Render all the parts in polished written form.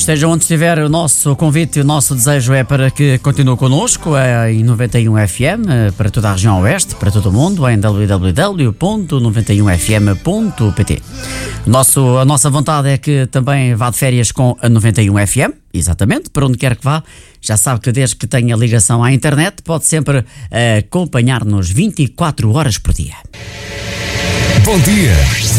Esteja onde estiver, o nosso convite e o nosso desejo é para que continue connosco em 91 FM, para toda a região oeste, para todo o mundo, em www.91fm.pt. A nossa vontade é que também vá de férias com a 91 FM, exatamente, para onde quer que vá. Já sabe que desde que tenha ligação à internet pode sempre acompanhar-nos 24 horas por dia. Bom dia!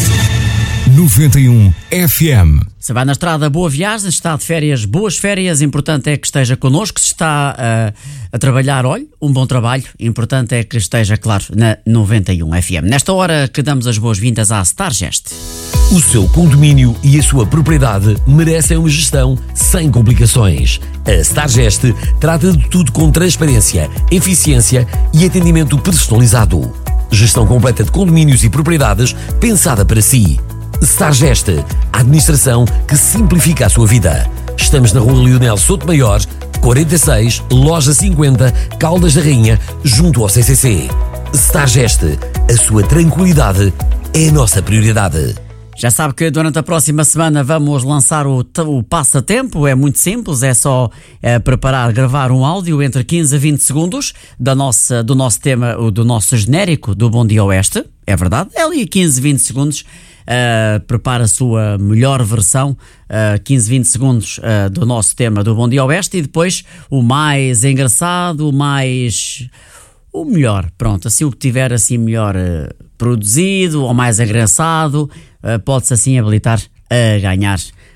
91 FM. Se vai na estrada, boa viagem. Se está de férias, boas férias. Importante é que esteja connosco. Se está a trabalhar, olhe, um bom trabalho. Importante é que esteja, claro, na 91 FM. Nesta hora que damos as boas-vindas à Stargest. O seu condomínio e a sua propriedade merecem uma gestão sem complicações. A Stargest trata de tudo com transparência, eficiência e atendimento personalizado. Gestão completa de condomínios e propriedades pensada para si. Stargest, a administração que simplifica a sua vida. Estamos na Rua Leonel Souto Maior, 46, Loja 50, Caldas da Rainha, junto ao CCC. Stargest, a sua tranquilidade é a nossa prioridade. Já sabe que durante a próxima semana vamos lançar o passatempo. É muito simples, é só gravar um áudio entre 15 a 20 segundos do nosso tema, do nosso genérico do Bom Dia Oeste. É verdade, é ali 15, 20 segundos. Prepara a sua melhor versão, 15, 20 segundos do nosso tema do Bom Dia Oeste, e depois o mais engraçado, o melhor, pronto, assim o que tiver assim melhor produzido ou mais engraçado, pode-se assim habilitar a ganhar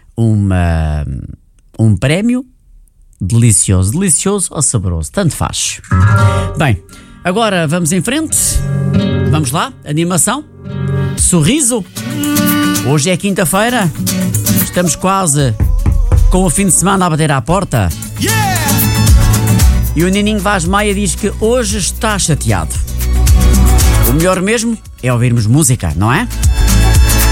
um prémio delicioso ou saboroso, tanto faz. Bem, agora vamos em frente, vamos lá, animação, sorriso. Hoje é quinta-feira, estamos quase com o fim de semana a bater à porta. E o Nininho Vaz Maia diz que hoje está chateado. O melhor mesmo é ouvirmos música, não é?